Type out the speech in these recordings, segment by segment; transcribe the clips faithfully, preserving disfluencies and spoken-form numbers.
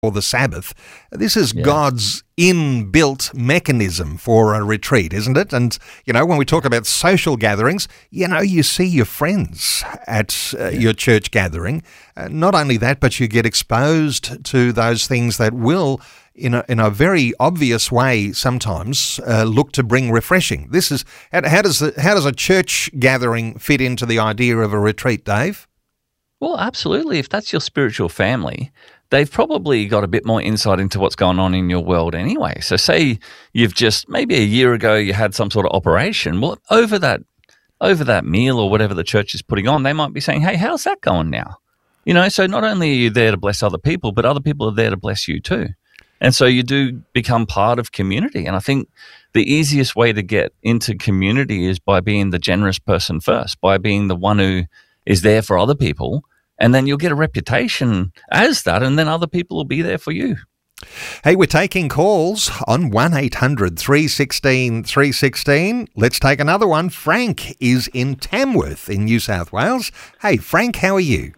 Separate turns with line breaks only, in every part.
or the Sabbath. This is
Yeah.
God's inbuilt mechanism for a retreat, isn't it? And, you know, when we talk about social gatherings, you know, you see your friends at uh, your church gathering. Uh, not only that, but you get exposed to those things that will, in a, in a very obvious way sometimes, uh, look to bring refreshing. This is, how, how does the, how does a church gathering fit into the idea of a retreat, Dave?
Well, absolutely. If that's your spiritual family, they've probably got a bit more insight into what's going on in your world anyway. So say you've just, maybe a year ago you had some sort of operation. Well, over that over that meal or whatever the church is putting on, they might be saying, hey, how's that going now? You know, so not only are you there to bless other people, but other people are there to bless you too. And so you do become part of community. And I think the easiest way to get into community is by being the generous person first, by being the one who is there for other people. And then you'll get a reputation as that, and then other people will be there for you.
Hey, we're taking calls on one eight hundred three one six three one six. Let's take another one. Frank is in Tamworth in New South Wales. Hey, Frank, how are you?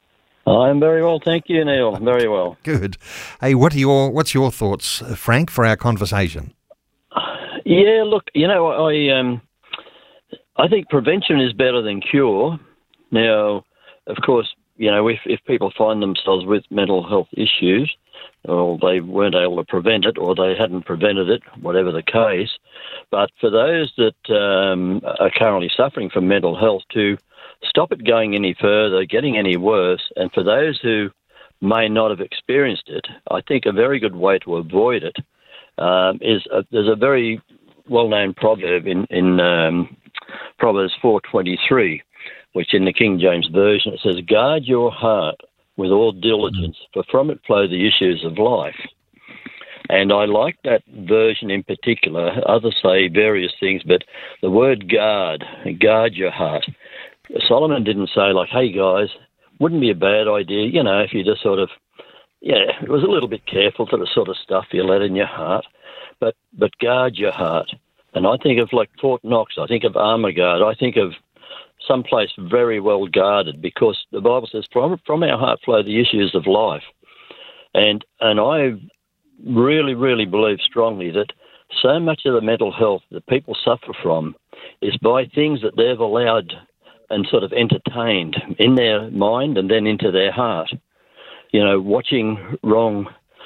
I'm very well, thank you, Neil. Very well.
Good. Hey, what are your what's your thoughts, Frank, for our conversation?
Yeah, look, you know, I um, I think prevention is better than cure. Now, of course, you know, if, if people find themselves with mental health issues, or they weren't able to prevent it, or they hadn't prevented it, whatever the case. But for those that um, are currently suffering from mental health, to stop it going any further, getting any worse, and for those who may not have experienced it, I think a very good way to avoid it um, is a, there's a very well-known proverb in, in um, Proverbs four twenty-three, which in the King James Version, it says, guard your heart with all diligence, for from it flow the issues of life. And I like that version in particular. Others say various things, but the word guard, guard your heart. Solomon didn't say, like, hey, guys, wouldn't be a bad idea, you know, if you just sort of, yeah, it was a little bit careful to the sort of stuff you let in your heart, but, but guard your heart. And I think of, like, Fort Knox, I think of Armour Guard, I think of someplace very well guarded, because the Bible says from, from our heart flow the issues of life. And and I really, really believe strongly that so much of the mental health that people suffer from is by things that they've allowed and sort of entertained in their mind and then into their heart. You know, watching wrong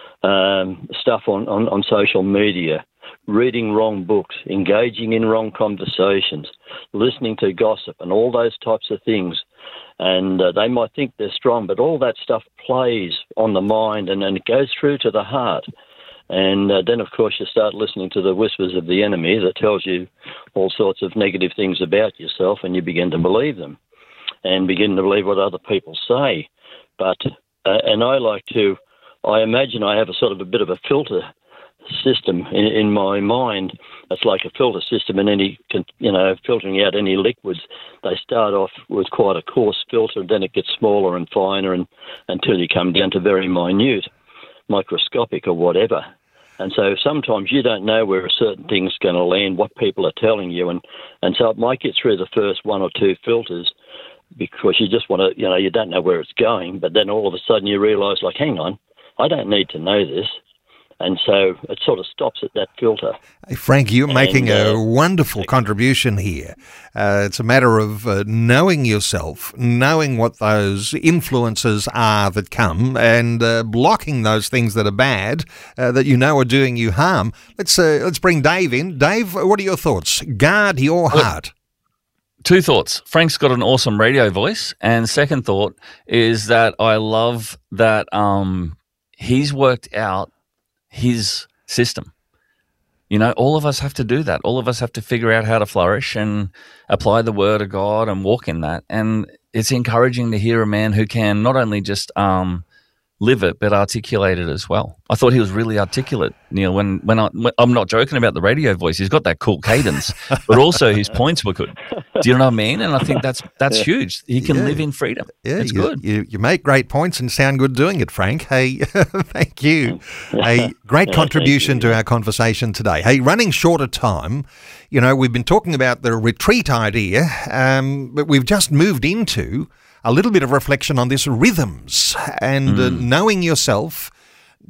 um, stuff on, on, on social media, reading wrong books, engaging in wrong conversations, listening to gossip and all those types of things. And uh, they might think they're strong, but all that stuff plays on the mind and then it goes through to the heart. And uh, then, of course, you start listening to the whispers of the enemy that tells you all sorts of negative things about yourself, and you begin to believe them and begin to believe what other people say. But, uh, and I like to, I imagine I have a sort of a bit of a filter system in, in my mind. It's like a filter system in any, you know, filtering out any liquids. They start off with quite a coarse filter, and then it gets smaller and finer and until you come down to very minute, microscopic or whatever. And so sometimes you don't know where a certain thing's going to land, what people are telling you, and, and so it might get through the first one or two filters because you just want to, you know, you don't know where it's going, but then all of a sudden you realise, like, hang on, I don't need to know this. And so it sort of stops at that filter.
Hey, Frank, you're
and,
making a
uh,
wonderful contribution here. Uh, it's a matter of uh, knowing yourself, knowing what those influences are that come, and uh, blocking those things that are bad, uh, that you know are doing you harm. Let's uh, let's bring Dave in. Dave, what are your thoughts? Guard your heart.
Two thoughts. Frank's got an awesome radio voice. And second thought is that I love that um, he's worked out his system. You know, all of us have to do that. All of us have to figure out how to flourish and apply the word of God and walk in that. And it's encouraging to hear a man who can not only just um, live it, but articulate it as well. I thought he was really articulate, Neil, when, when, I, when I'm not joking about the radio voice. He's got that cool cadence, but also his points were good. Do you know what I mean? And I think that's that's yeah. huge. He can yeah. live in freedom.
Yeah,
it's
you,
good.
You, you make great points and sound good doing it, Frank. Hey, thank you. A great
Yeah,
contribution
thank you.
to our conversation today. Hey, running short of time, you know, we've been talking about the retreat idea, um, but we've just moved into a little bit of reflection on this rhythms and mm. uh, knowing yourself